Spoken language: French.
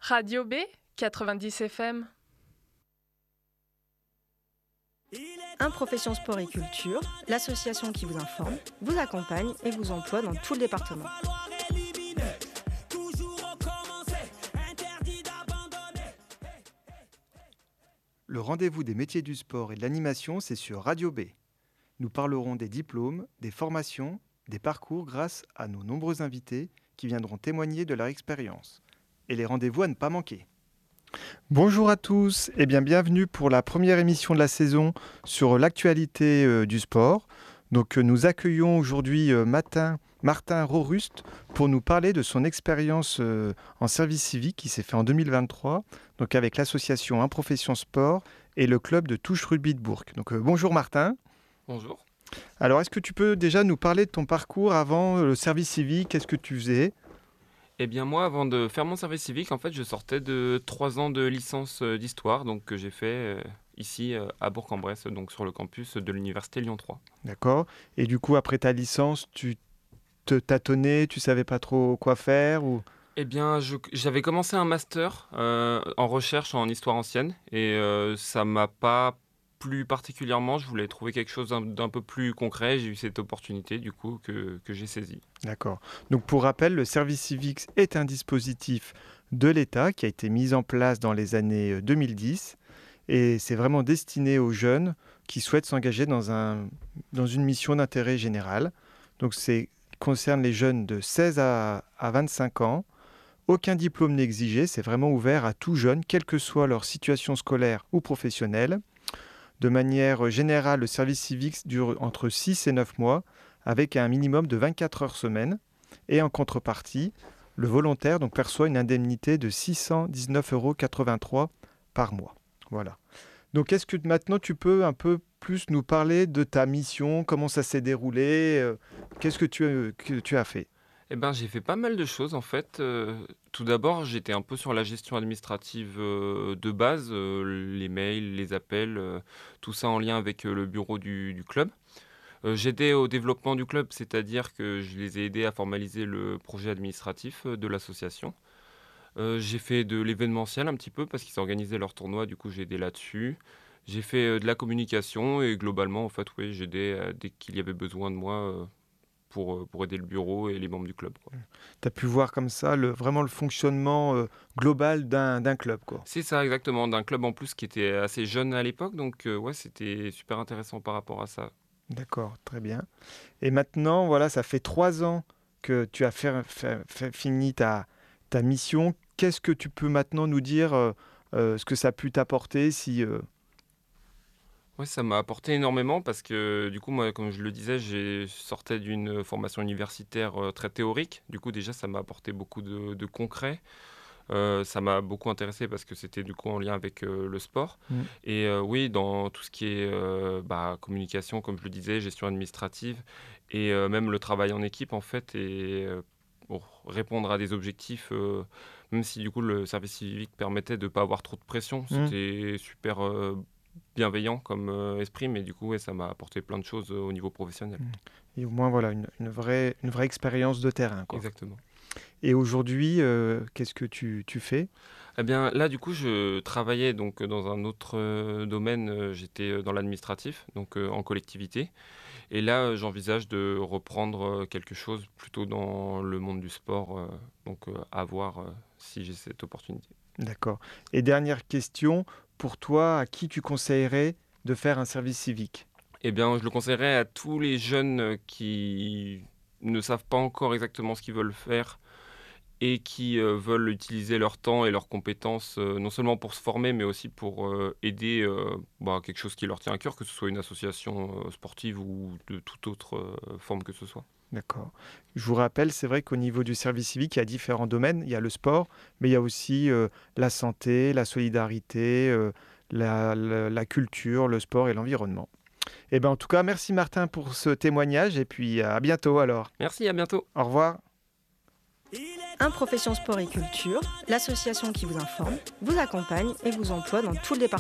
Radio B, 90 FM. Un Profession Sport et Culture, l'association qui vous informe, vous accompagne et vous emploie dans tout le département. Le rendez-vous des métiers du sport et de l'animation, c'est sur Radio B. Nous parlerons des diplômes, des formations, des parcours grâce à nos nombreux invités qui viendront témoigner de leur expérience. Et les rendez-vous à ne pas manquer. Bonjour à tous et bienvenue pour la première émission de la saison sur l'actualité du sport. Donc nous accueillons aujourd'hui Martin Roruste pour nous parler de son expérience en service civique qui s'est fait en 2023, donc avec l'association Un Profession Sport et le club de touche rugby de Bourg. Donc bonjour Martin. Bonjour. Alors est-ce que tu peux déjà nous parler de ton parcours avant le service civique? Qu'est-ce que tu faisais? Eh bien moi, avant de faire mon service civique, en fait, je sortais de 3 ans de licence d'histoire, donc que j'ai fait ici à Bourg-en-Bresse, donc sur le campus de l'université Lyon 3. D'accord. Et du coup, après ta licence, tu te tâtonnais, tu savais pas trop quoi faire ou... Eh bien, j'avais commencé un master en recherche en histoire ancienne et ça m'a pas plu particulièrement. Je voulais trouver quelque chose d'un peu plus concret. J'ai eu cette opportunité du coup que j'ai saisie. D'accord. Donc pour rappel, le service civique est un dispositif de l'État qui a été mis en place dans les années 2010 et c'est vraiment destiné aux jeunes qui souhaitent s'engager dans une mission d'intérêt général. Donc c'est concerne les jeunes de 16 à 25 ans. Aucun diplôme n'est exigé, c'est vraiment ouvert à tout jeune, quelle que soit leur situation scolaire ou professionnelle. De manière générale, le service civique dure entre 6 et 9 mois, avec un minimum de 24 heures semaine. Et en contrepartie, le volontaire perçoit une indemnité de 619,83 € par mois. Voilà. Donc, est-ce que maintenant tu peux un peu plus nous parler de ta mission, comment ça s'est déroulé, qu'est-ce que tu as fait? Eh ben, j'ai fait pas mal de choses en fait. Tout d'abord, j'étais un peu sur la gestion administrative de base, les mails, les appels, tout ça en lien avec le bureau du club. J'aidais au développement du club, c'est-à-dire que je les ai aidés à formaliser le projet administratif de l'association. J'ai fait de l'événementiel un petit peu parce qu'ils organisaient leur tournoi, du coup j'ai aidé là-dessus. J'ai fait de la communication et globalement, en fait, oui, j'aidais dès qu'il y avait besoin de moi pour aider le bureau et les membres du club, quoi. Tu as pu voir comme ça vraiment le fonctionnement global d'un club, quoi. C'est ça, exactement, d'un club en plus qui était assez jeune à l'époque, donc ouais, c'était super intéressant par rapport à ça. D'accord, très bien. Et maintenant, voilà, ça fait 3 ans que tu as fini ta mission. Qu'est-ce que tu peux maintenant nous dire, ce que ça a pu t'apporter Ouais, ça m'a apporté énormément parce que du coup, moi, comme je le disais, j'ai sortais d'une formation universitaire très théorique. Du coup, déjà, ça m'a apporté beaucoup de concret. Ça m'a beaucoup intéressé parce que c'était du coup en lien avec le sport. Et oui, dans tout ce qui est communication, comme je le disais, gestion administrative et même le travail en équipe, en fait, et pour répondre à des objectifs, même si du coup le service civique permettait de ne pas avoir trop de pression, c'était super bienveillant comme esprit, mais du coup, ouais, ça m'a apporté plein de choses au niveau professionnel. Et au moins, voilà, une vraie expérience de terrain, quoi. Exactement. Et aujourd'hui, qu'est-ce que tu fais? Eh bien, là, du coup, je travaillais donc dans un autre domaine. J'étais dans l'administratif, donc en collectivité. Et là, j'envisage de reprendre quelque chose plutôt dans le monde du sport. Donc, à voir si j'ai cette opportunité. D'accord. Et dernière question, pour toi, à qui tu conseillerais de faire un service civique? Eh bien, je le conseillerais à tous les jeunes qui ne savent pas encore exactement ce qu'ils veulent faire et qui veulent utiliser leur temps et leurs compétences, non seulement pour se former, mais aussi pour aider quelque chose qui leur tient à cœur, que ce soit une association sportive ou de toute autre forme que ce soit. D'accord. Je vous rappelle, c'est vrai qu'au niveau du service civique, il y a différents domaines. Il y a le sport, mais il y a aussi la santé, la solidarité, la culture, le sport et l'environnement. Eh ben, en tout cas, merci Martin pour ce témoignage et puis à bientôt alors. Merci, à bientôt. Au revoir. Un Profession Sport et Culture, l'association qui vous informe, vous accompagne et vous emploie dans tout le département.